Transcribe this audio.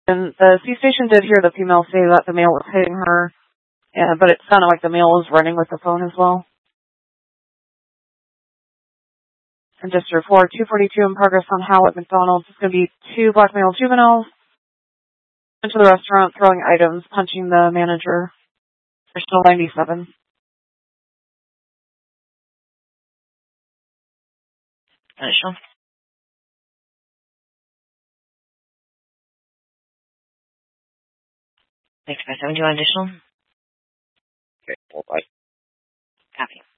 And the C station did hear the female say that the male was hitting her, but it sounded like the male was running with the phone as well. And just to report, 242 in progress on Howard McDonald's. It's going to be 2 black male juveniles into the restaurant, throwing items, punching the manager. They're still 97. Additional. Thanks, 5-7. Do you want additional? Okay, hold on. Copy.